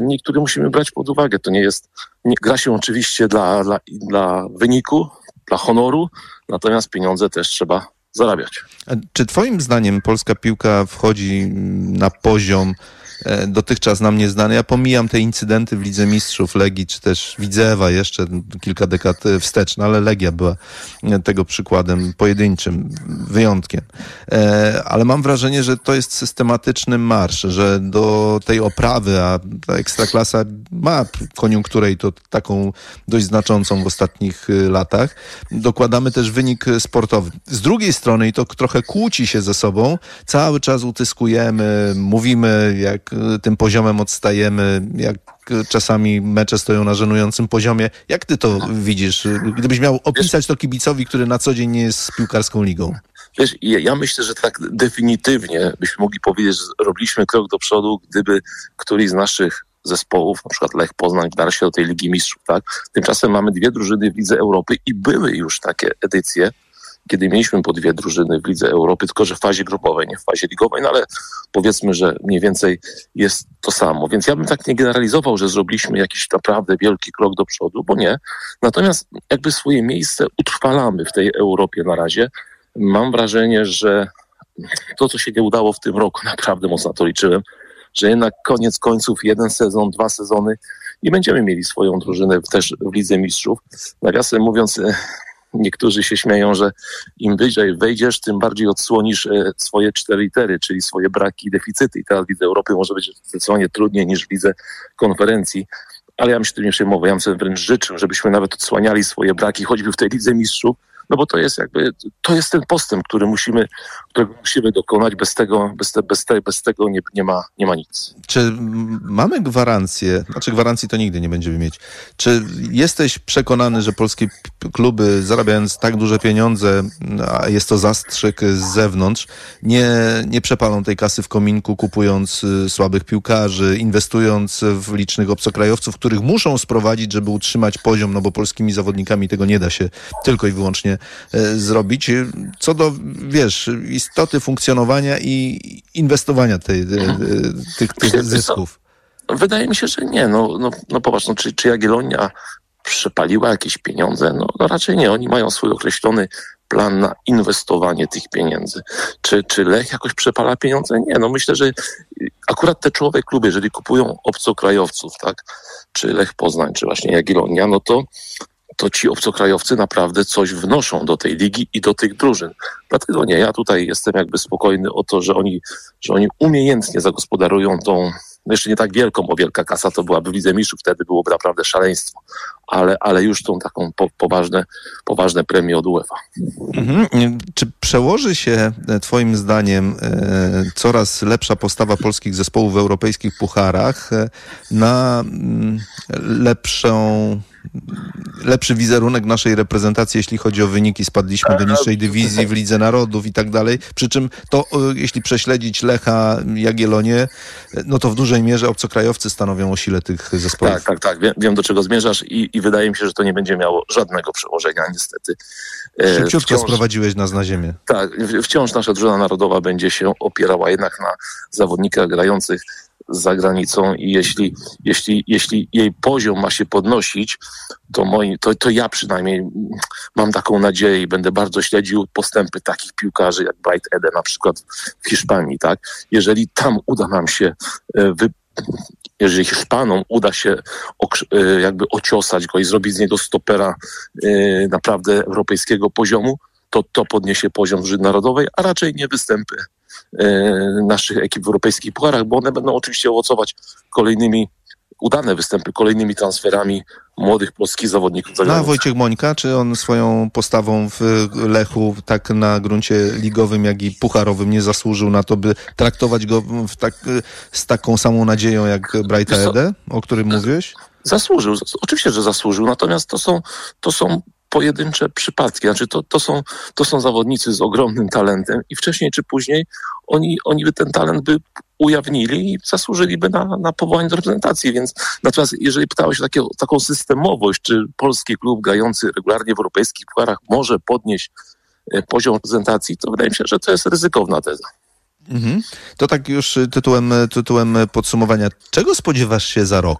który musimy brać pod uwagę. To gra się oczywiście dla wyniku, dla honoru, natomiast pieniądze też trzeba zarabiać. A czy twoim zdaniem polska piłka wchodzi na poziom dotychczas nam nieznany? Ja pomijam te incydenty w Lidze Mistrzów Legii, czy też Widzewa jeszcze kilka dekad wstecz, no ale Legia była tego przykładem pojedynczym, wyjątkiem. Ale mam wrażenie, że to jest systematyczny marsz, że do tej oprawy, a ta Ekstraklasa ma koniunkturę i to taką dość znaczącą w ostatnich latach, dokładamy też wynik sportowy. Z drugiej strony, i to trochę kłóci się ze sobą, cały czas utyskujemy, mówimy, jak tym poziomem odstajemy, jak czasami mecze stoją na żenującym poziomie. Jak ty to widzisz? Gdybyś miał opisać to kibicowi, który na co dzień nie jest z piłkarską ligą. Wiesz, ja myślę, że tak definitywnie byśmy mogli powiedzieć, że robiliśmy krok do przodu, gdyby któryś z naszych zespołów, na przykład Lech Poznań, wdarł się do tej Ligi Mistrzów, tak? Tymczasem mamy 2 drużyny w Lidze Europy i były już takie edycje, kiedy mieliśmy po 2 drużyny w Lidze Europy, tylko że w fazie grupowej, nie w fazie ligowej, no ale powiedzmy, że mniej więcej jest to samo. Więc ja bym tak nie generalizował, że zrobiliśmy jakiś naprawdę wielki krok do przodu, bo nie. Natomiast jakby swoje miejsce utrwalamy w tej Europie na razie. Mam wrażenie, że to, co się nie udało w tym roku, naprawdę mocno na to liczyłem, że jednak koniec końców 1 sezon, 2 sezony i będziemy mieli swoją drużynę też w Lidze Mistrzów. Nawiasem mówiąc, niektórzy się śmieją, że im wyżej wejdziesz, tym bardziej odsłonisz swoje 4 litery, czyli swoje braki i deficyty. I teraz w Lidze Europy może być zdecydowanie trudniej niż w Lidze Konferencji. Ale ja bym się tym nie przejmował. Ja bym sobie wręcz życzył, żebyśmy nawet odsłaniali swoje braki, choćby w tej Lidze Mistrzów, no bo to jest ten postęp, którego musimy dokonać. Bez tego nie ma nic. Czy mamy gwarancję, gwarancji to nigdy nie będziemy mieć. Czy jesteś przekonany, że polskie kluby, zarabiając tak duże pieniądze, a jest to zastrzyk z zewnątrz, nie przepalą tej kasy w kominku, kupując słabych piłkarzy, inwestując w licznych obcokrajowców, których muszą sprowadzić, żeby utrzymać poziom, no bo polskimi zawodnikami tego nie da się tylko i wyłącznie zrobić. Co do, istoty funkcjonowania i inwestowania tych zysków. Wydaje mi się, że nie. No popatrz, czy Jagiellonia przepaliła jakieś pieniądze? No raczej nie. Oni mają swój określony plan na inwestowanie tych pieniędzy. Czy Lech jakoś przepala pieniądze? Nie. No myślę, że akurat te czołowe kluby, jeżeli kupują obcokrajowców, tak? Czy Lech Poznań, czy właśnie Jagiellonia, no to ci obcokrajowcy naprawdę coś wnoszą do tej ligi i do tych drużyn. Dlatego nie, ja tutaj jestem jakby spokojny o to, że oni umiejętnie zagospodarują tą, jeszcze nie tak wielką, bo wielka kasa to byłaby w Lidze Mistrzów, wtedy byłoby naprawdę szaleństwo, ale już tą taką poważne premie od UEFA. Czy przełoży się twoim zdaniem coraz lepsza postawa polskich zespołów w europejskich pucharach na lepszy wizerunek naszej reprezentacji, jeśli chodzi o wyniki? Spadliśmy do niższej dywizji w Lidze Narodów i tak dalej. Przy czym to, jeśli prześledzić Lecha, Jagiellonię, no to w dużej mierze obcokrajowcy stanowią o sile tych zespołów. Tak. Wiem, do czego zmierzasz i wydaje mi się, że to nie będzie miało żadnego przełożenia, niestety. Szybciutko sprowadziłeś nas na ziemię. Tak, wciąż nasza drużyna narodowa będzie się opierała jednak na zawodnikach grających za granicą i jeśli jej poziom ma się podnosić, to ja przynajmniej mam taką nadzieję i będę bardzo śledził postępy takich piłkarzy jak Bright Ede na przykład w Hiszpanii, tak? Jeżeli tam uda nam się jeżeli Hiszpanom uda się jakby ociosać go i zrobić z niego stopera naprawdę europejskiego poziomu, to podniesie poziom drużyny narodowej, a raczej nie występy naszych ekip w europejskich pucharach, bo one będą oczywiście owocować udane występy kolejnymi transferami młodych polskich zawodników. A Wojciech Mońka, czy on swoją postawą w Lechu tak na gruncie ligowym, jak i pucharowym nie zasłużył na to, by traktować go z taką samą nadzieją jak Brighta Ede, o którym mówiłeś? Zasłużył, oczywiście, że zasłużył, natomiast to są pojedyncze przypadki. Znaczy to są zawodnicy z ogromnym talentem i wcześniej czy później oni by ten talent ujawnili i zasłużyliby na powołanie do reprezentacji. Więc natomiast jeżeli pytałeś o taką systemowość, czy polski klub grający regularnie w europejskich pucharach może podnieść poziom reprezentacji, to wydaje mi się, że to jest ryzykowna teza. To tak już tytułem podsumowania. Czego spodziewasz się za rok?